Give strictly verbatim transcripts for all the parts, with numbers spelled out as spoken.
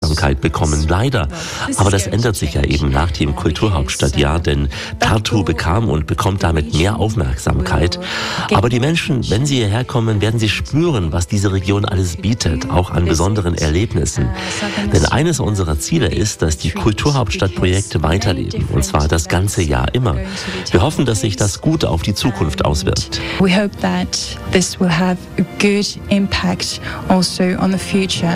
Aufmerksamkeit bekommen, leider. Aber das ändert sich ja eben nach dem Kulturhauptstadtjahr, denn Tartu bekam und bekommt damit mehr Aufmerksamkeit. Aber die Menschen, wenn sie hierher kommen, werden sie spüren, was diese Region alles bietet, auch an besonderen Erlebnissen. Denn eines unserer Ziele ist, dass die Kulturhauptstadtprojekte weiterleben, und zwar das ganze Jahr immer. Wir hoffen, dass sich das gut auf die Zukunft auswirkt. We hope that this will have a good impact also on the future.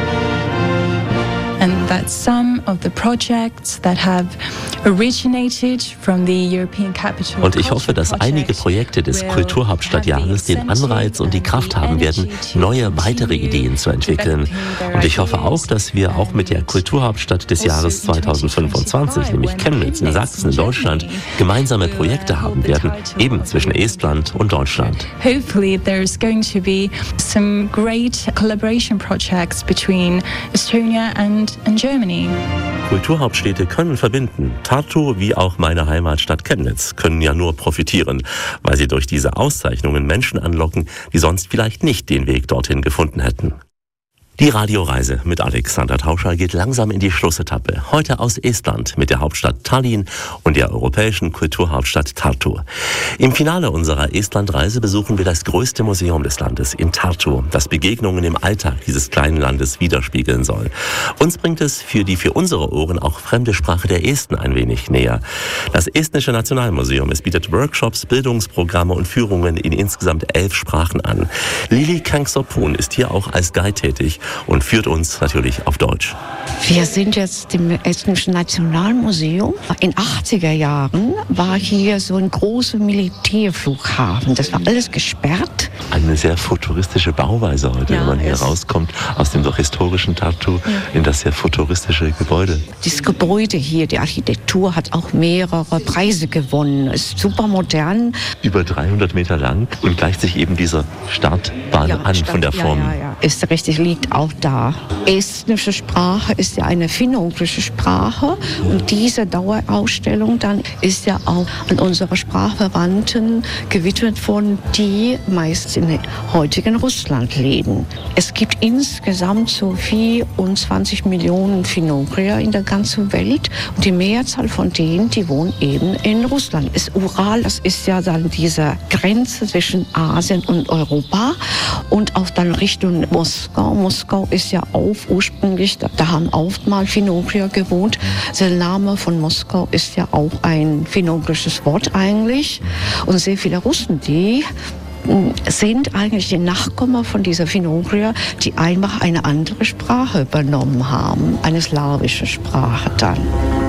And that some of the projects that have originated from the European Capital. Und ich hoffe, dass einige Projekte des Kulturhauptstadtjahres den Anreiz und die Kraft haben werden, neue, weitere Ideen zu entwickeln. Und ich hoffe auch, dass wir auch mit der Kulturhauptstadt des Jahres zweitausendfünfundzwanzig, nämlich Chemnitz in Sachsen in Deutschland, gemeinsame Projekte haben werden, eben zwischen Estland und Deutschland. Hopefully there's going to be some great collaboration projects between Estonia and and Germany. Kulturhauptstädte können verbinden. Tartu wie auch meine Heimatstadt Chemnitz können ja nur profitieren, weil sie durch diese Auszeichnungen Menschen anlocken, die sonst vielleicht nicht den Weg dorthin gefunden hätten. Die Radioreise mit Alexander Tauscher geht langsam in die Schlussetappe. Heute aus Estland mit der Hauptstadt Tallinn und der europäischen Kulturhauptstadt Tartu. Im Finale unserer Estlandreise besuchen wir das größte Museum des Landes in Tartu, das Begegnungen im Alltag dieses kleinen Landes widerspiegeln soll. Uns bringt es für die für unsere Ohren auch fremde Sprache der Esten ein wenig näher. Das Estnische Nationalmuseum, es bietet Workshops, Bildungsprogramme und Führungen in insgesamt elf Sprachen an. Lili Kangsopun ist hier auch als Guide tätig und führt uns natürlich auf Deutsch. Wir sind jetzt im Estnischen Nationalmuseum. In den achtziger Jahren war hier so ein großer Militärflughafen. Das war alles gesperrt. Eine sehr futuristische Bauweise heute, ja, wenn man hier rauskommt aus dem doch historischen Tartu, ja, in das sehr futuristische Gebäude. Das Gebäude hier, die Architektur, hat auch mehrere Preise gewonnen. Ist super modern. Über dreihundert Meter lang und gleicht sich eben dieser Startbahn ja, an Start, von der Form. Ja, ja, ja. Ist richtig, liegt auch da. Estnische Sprache ist ja eine finno-ugrische Sprache und diese Dauerausstellung dann ist ja auch an unsere Sprachverwandten gewidmet worden, die meist in heutigen Russland leben. Es gibt insgesamt so vierundzwanzig Millionen Finno-Ugrier in der ganzen Welt und die Mehrzahl von denen, die wohnen eben in Russland. Das Ural, das ist ja dann diese Grenze zwischen Asien und Europa und auch dann Richtung Moskau. Moskau ist ja auf ursprünglich, da, da haben oft mal Finno-Ugrier gewohnt. Der Name von Moskau ist ja auch ein finno-ugrisches Wort eigentlich. Und sehr viele Russen, die sind eigentlich die Nachkommen von dieser Finno-Ugrier, die einfach eine andere Sprache übernommen haben, eine slawische Sprache dann.